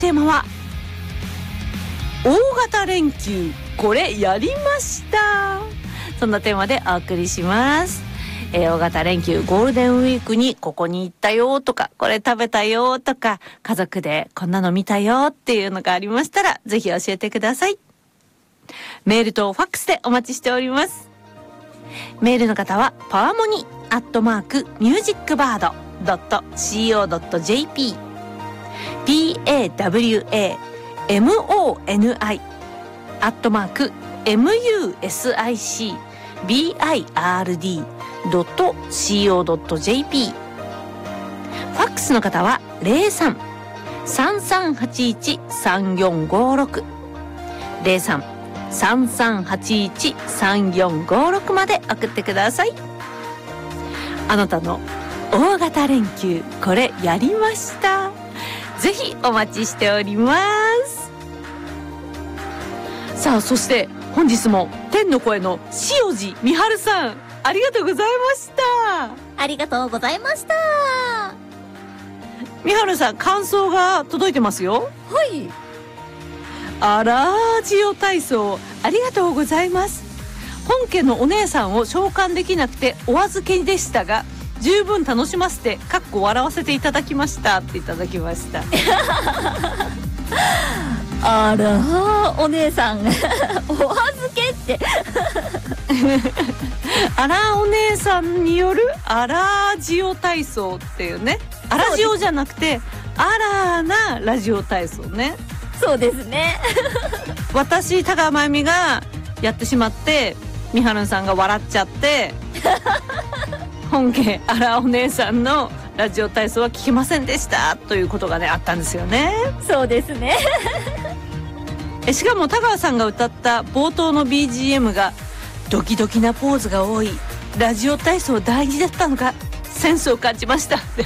テーマは大型連休これやりました。そんなテーマでお送りします。大型連休ゴールデンウィークにここに行ったよとかこれ食べたよとか家族でこんなの見たよっていうのがありましたらぜひ教えてください。メールとファックスでお待ちしております。メールの方はパワモニ@musicbird.co.jp PAWAMONI @musicbird.co.jp ファックスの方は 03-3381-3456 03-3381-3456 まで送ってください。あなたの大型連休これやりました。ぜひお待ちしております。さあそして本日も天の声の塩路美春さんありがとうございました。 ありがとうございました。 美春さん感想が届いてますよ。 はい。 アラジオ体操ありがとうございます。本家のお姉さんを召喚できなくてお預けでしたが十分楽しませて笑わせていただきましたっていただきましたあらお姉さんお預けってあらお姉さんによるアラジオ体操っていうね、アラジオじゃなくてアラなラジオ体操ね。 そうですね私高真由美がやってしまって美春さんが笑っちゃって本家あらお姉さんのラジオ体操は聞きませんでしたということがねあったんですよね。 そうですねしかも田川さんが歌った冒頭の BGM がドキドキなポーズが多いラジオ体操大事だったのがセンスを感じましたってい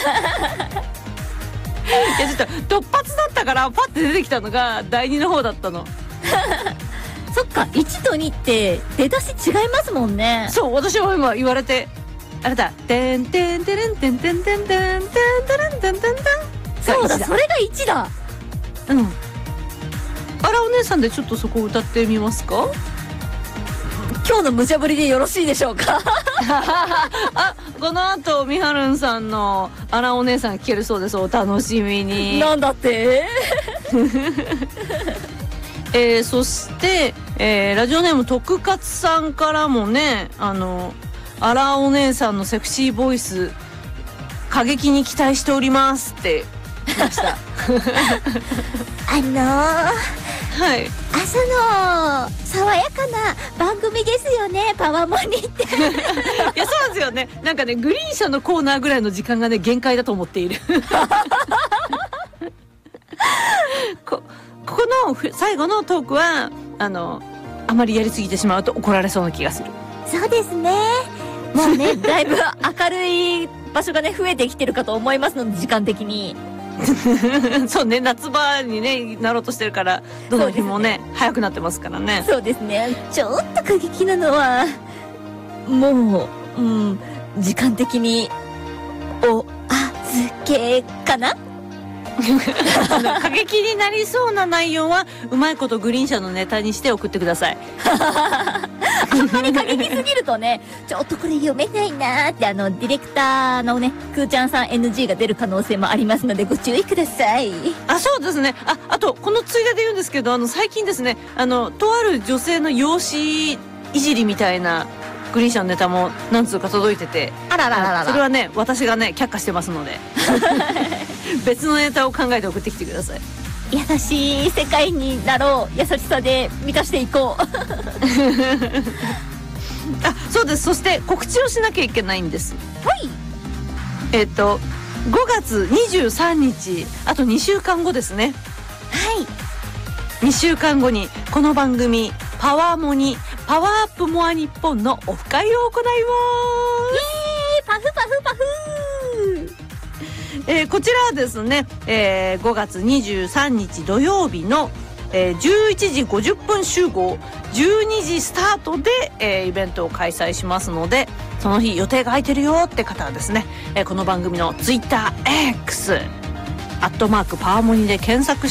やちょっと突発だったからパッて出てきたのが第2の方だったのそっか1と2って出だし違いますもんね。 そう私は今言われてあれだてんてんてれんてんてんてんてんてんてんてんてんてんそうだそれが1だ。 うんあらお姉さんでちょっとそこ歌ってみますか。 今日の無茶ぶりでよろしいでしょうかあこの後みはるんさんのあらお姉さん聞けるそうです。お楽しみに。 なんだってそして、ラジオネーム徳勝さんからもねあらお姉さんのセクシーボイス過激に期待しておりますって言いましたはい朝の爽やかな番組ですよねパワモニっていやそうなんですよね。なんかねグリーン車のコーナーぐらいの時間がね限界だと思っているここの最後のトークはあまりやりすぎてしまうと怒られそうな気がする。 そうですねもうねだいぶ明るい場所がね増えてきてるかと思いますので時間的にそうね夏場にねなろうとしてるからどの日もね早くなってますからね。 そうですねちょっと過激なのはもう、時間的にお預けかな過激になりそうな内容はうまいことグリーン車のネタにして送ってくださいあんまり過激すぎるとねちょっとこれ読めないなーってディレクターのねくーちゃんさん NG が出る可能性もありますのでご注意ください。 そうですね。あとこのついでで言うんですけど最近ですねとある女性の容姿いじりみたいなグリーン車のネタも何通か届いててあららららそれはね私がね却下してますので別のネタを考えて送ってきてください。 優しい世界になろう優しさで満たしていこうそうです。そして告知をしなきゃいけないんです。 はい 5月23日あと2週間後ですね。 はい 2週間後にこの番組パワーモニパワーアップモア日本のオフ会を行います。 パフパフパフこちらはですね、5月23日土曜日の、11時50分集合12時スタートで、イベントを開催しますのでその日予定が空いてるよって方はですね、この番組の TwitterX @パワモニで検索